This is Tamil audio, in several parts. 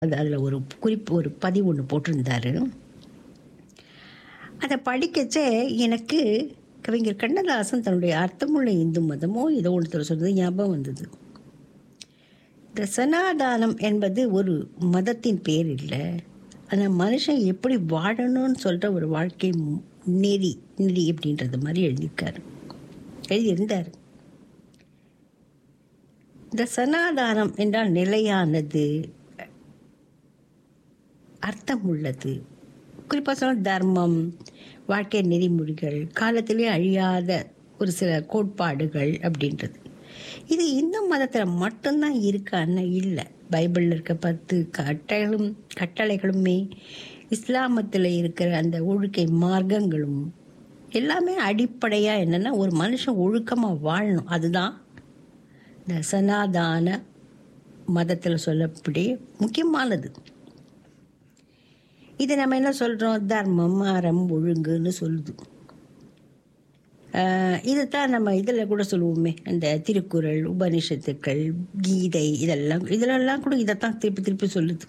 அதில் ஒரு குறிப்பு, ஒரு பதிவு ஒன்று போட்டிருந்தாரு. அதை படிக்கச்சே எனக்கு கவிஞர் கண்ணதாசன் தன்னுடைய அர்த்தமுள்ள இந்து மதமோ ஏதோ ஒன்று சொல்றது ஞாபகம் வந்தது. இந்த சனாதானம் என்பது ஒரு மதத்தின் பேர் இல்லை, ஆனால் மனுஷன் எப்படி வாழணும்னு சொல்கிற ஒரு வாழ்க்கை நெறி அப்படின்றது மாதிரி எழுதியிருந்தார். இந்த சனாதானம் என்றால் நிலையானது, அர்த்தம் உள்ளது. குறிப்பாக சொன்னால் தர்மம், வாழ்க்கை நெறிமுறைகள், காலத்திலே அழியாத ஒரு சில கோட்பாடுகள் அப்படின்றது. இது இந்து மதத்தில் மட்டும்தான் இருக்கான்னு இல்லை. பைபிளில் இருக்க 10 கட்டளைகளுமே, இஸ்லாமத்தில் இருக்கிற அந்த ஒழுக்கை மார்க்கங்களும் எல்லாமே அடிப்படையாக என்னென்னா ஒரு மனுஷன் ஒழுக்கமாக வாழணும். அதுதான் இந்த சனாதான மதத்தில் சொல்லப்படி முக்கியமானது. இதை நம்ம என்ன சொல்கிறோம், தர்மம், அறம், ஒழுங்குன்னு சொல்லுது. இதைத்தான் நம்ம இதில் கூட சொல்லுவோமே, இந்த திருக்குறள், உபனிஷத்துக்கள், கீதை, இதிலெல்லாம் கூட இதைத்தான் திருப்பி சொல்லுது.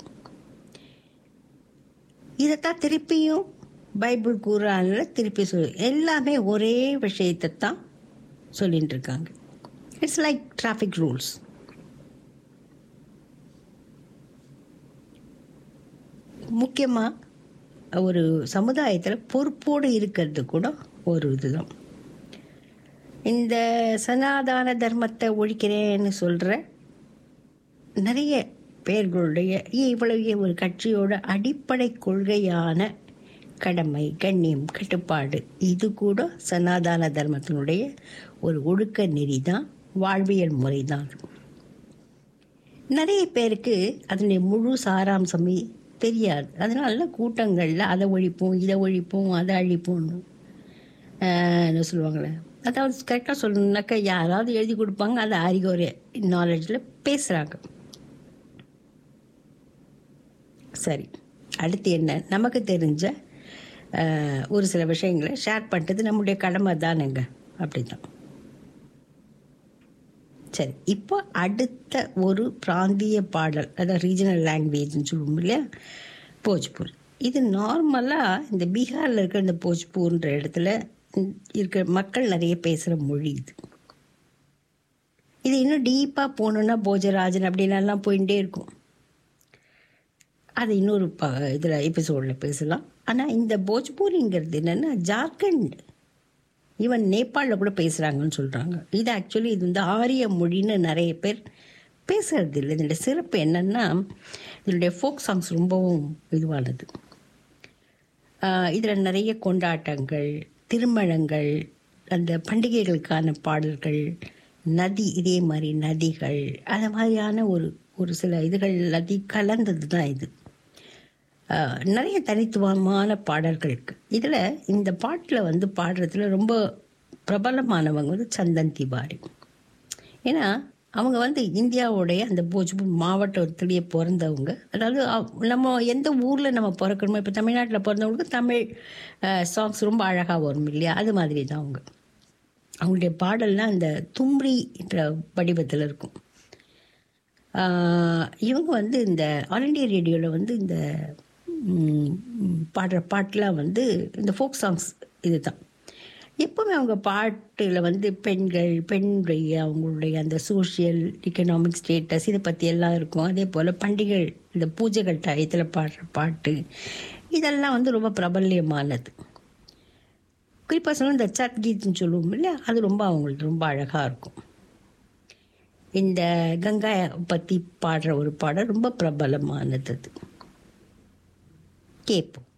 இதைத்தான் திருப்பியும் பைபிள் குர்ஆனில் திருப்பி எல்லாமே ஒரே விஷயத்தை தான் சொல்லிட்டு இருக்காங்க. It's like traffic rules. முக்கியமாக ஒரு சமுதாயத்தில் பொறுப்போடு இருக்கிறது கூட ஒரு இதுதான். இந்த சனாதான தர்மத்தை ஒழிக்கிறேன்னு சொல்கிற நிறைய பேர்களுடைய இவ்வளவு ஒரு கட்சியோட அடிப்படை கொள்கையான கடமை, கண்ணியம், கட்டுப்பாடு, இது கூட சனாதான தர்மத்தினுடைய ஒரு ஒழுக்க நெறி தான், வாழ்வியல் முறை தான். நிறைய பேருக்கு அதனுடைய முழு சாராம்சமே தெரியாது. அதனால கூட்டங்களில் அதை ஒழிப்போம், இதை ஒழிப்போம், அதை அழிப்போம்னு என்ன சொல்லுவாங்களே, அதாவது கரெக்டாக சொல்லணுன்னாக்கா யாராவது எழுதி கொடுப்பாங்க, அதை அறிகுறை நாலேஜில் பேசுகிறாங்க. சரி, அடுத்து என்ன, நமக்கு தெரிஞ்ச ஒரு சில விஷயங்களை ஷேர் பண்ணுறது நம்முடைய கடமை தானேங்க. அப்படி தான். சரி, இப்போ அடுத்த ஒரு பிராந்திய பாடல், அதாவது ரீஜனல் லாங்குவேஜ்னு சொல்லுவோம் இல்லையா, போஜ்பூரி. இது நார்மலாக இந்த பீகாரில் இருக்கிற இந்த போஜ்பூர்ன்ற இடத்துல இருக்கிற மக்கள் நிறைய பேசுகிற மொழி இது. இது இன்னும் டீப்பாக போகணுன்னா போஜராஜன் அப்படின்னலாம் போயிட்டே இருக்கும். அது இன்னொரு இதில் எபிசோடில் பேசலாம். ஆனால் இந்த போஜ்பூரிங்கிறது என்னென்னா ஜார்க்கண்ட், ஈவன் நேபாளில் கூட பேசுகிறாங்கன்னு சொல்கிறாங்க. இது ஆக்சுவலி இது வந்து ஆரிய மொழின்னு நிறைய பேர் பேசுகிறது இல்லை. இதனுடைய சிறப்பு என்னென்னா இதனுடைய ஃபோக் சாங்ஸ் ரொம்பவும் இதுவானது. இதில் நிறைய கொண்டாட்டங்கள், திருமணங்கள், அந்த பண்டிகைகளுக்கான பாடல்கள், நதி, இதே மாதிரி நதிகள், அது மாதிரியான ஒரு சில இதுகள் எல்லாத்தையும் கலந்தது தான் இது. நிறைய தனித்துவமான பாடல்கள் இருக்குது இதில். இந்த பாட்டில் வந்து பாடுறதுல ரொம்ப பிரபலமானவங்க வந்து சந்தன் திவாரி. ஏன்னா அவங்க வந்து இந்தியாவுடைய அந்த போஜ்பூர் மாவட்டத்திலேயே பிறந்தவங்க. அதாவது நம்ம எந்த ஊரில் நம்ம பிறக்கணுமோ, இப்போ தமிழ்நாட்டில் பிறந்தவங்களுக்கு தமிழ் சாங்ஸ் ரொம்ப அழகாக வரும் இல்லையா, அது மாதிரி தான் அவங்களுடைய பாடல்லாம் அந்த தும்ரி என்ற வடிவத்தில் இருக்கும். இவங்க வந்து இந்த ஆல் இண்டியா ரேடியோவில் வந்து இந்த பாடுற பாட்டெலாம் வந்து இந்த ஃபோக் சாங்ஸ் இது தான். எப்போவுமே அவங்க பாட்டில் வந்து பெண்களுடைய அவங்களுடைய அந்த சோஷியல் எக்கனாமிக் ஸ்டேட்டஸ் இதை பற்றி எல்லாம் இருக்கும். அதே போல் பண்டிகை, இந்த பூஜைகள் டயத்தில் பாடுற பாட்டு, இதெல்லாம் வந்து ரொம்ப பிரபல்யமானது. குறிப்பாக சொன்னால் இந்த சத் கீத்னு சொல்லுவோம் இல்லையா, அது ரொம்ப அவங்களுக்கு ரொம்ப அழகாக இருக்கும். இந்த கங்கா பற்றி பாடுற ஒரு பாடல் ரொம்ப பிரபலமானது. அது கேட்போம்.